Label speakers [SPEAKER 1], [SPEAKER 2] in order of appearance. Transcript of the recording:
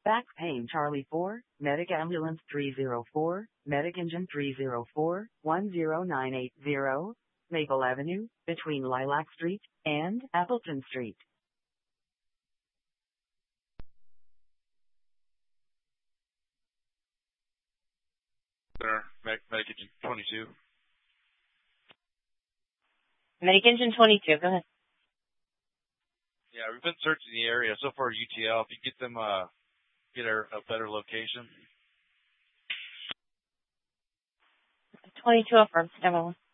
[SPEAKER 1] Back Pain Charlie 4, Medic Ambulance 304, Medic Engine 304, 10980, Maple Avenue, between Lilac Street and Appleton Street.
[SPEAKER 2] Center, Medic Engine 22.
[SPEAKER 3] Medic Engine 22, go ahead.
[SPEAKER 2] Yeah, we've been searching the area. So far, UTL, if you get them, get a better location.
[SPEAKER 3] 22 affirmed, Emma.